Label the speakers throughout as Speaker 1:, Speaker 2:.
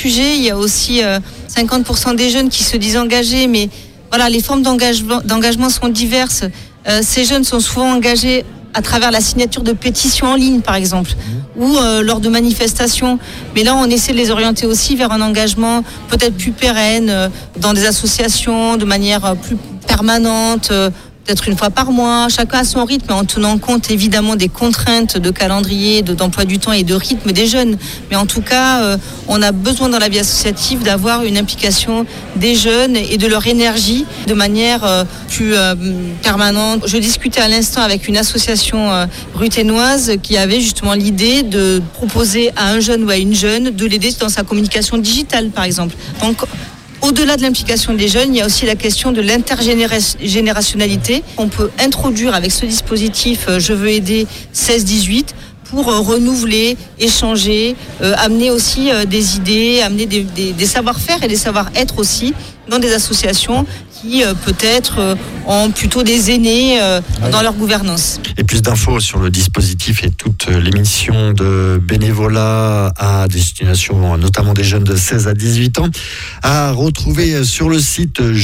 Speaker 1: sujet. Il y a aussi 50% des jeunes qui se disent engagés, mais voilà, les formes d'engagement sont diverses. Ces jeunes sont souvent engagés à travers la signature de pétitions en ligne, par exemple, ou lors de manifestations. Mais là, on essaie de les orienter aussi vers un engagement peut-être plus pérenne, dans des associations, de manière plus permanente, peut-être une fois par mois, chacun à son rythme, en tenant compte évidemment des contraintes de calendrier, d'emploi du temps et de rythme des jeunes. Mais en tout cas, on a besoin dans la vie associative d'avoir une implication des jeunes et de leur énergie de manière plus permanente. Je discutais à l'instant avec une association ruthénoise qui avait justement l'idée de proposer à un jeune ou à une jeune de l'aider dans sa communication digitale, par exemple. Donc, au-delà de l'implication des jeunes, il y a aussi la question de l'intergénérationnalité. On peut introduire avec ce dispositif Je veux aider 16-18 pour renouveler, échanger, amener aussi des idées, amener des savoir-faire et des savoir-être aussi dans des associations qui peut-être ont plutôt des aînés dans leur gouvernance.
Speaker 2: Et plus d'infos sur le dispositif et toutes les missions de bénévolat à destination notamment des jeunes de 16 à 18 ans à retrouver sur le site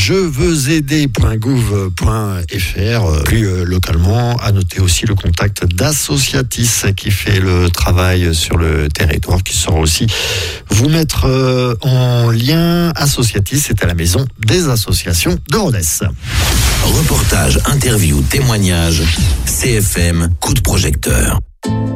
Speaker 2: jeveuxaider.gouv.fr. Plus localement, à noter aussi le contact d'Associatis qui fait le travail sur le territoire, qui saura aussi vous mettre en lien. Associatis, c'est à la maison des associations de Rodez.
Speaker 3: Reportage, interview, témoignage, CFM, coup de projecteur.